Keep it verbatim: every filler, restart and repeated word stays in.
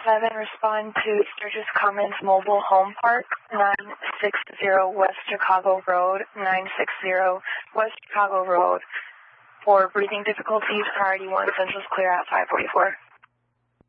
seven, respond to Sturgis Commons Mobile Home Park, nine sixty West Chicago Road, nine sixty West Chicago Road. For breathing difficulties, priority one, central's clear at five forty-four.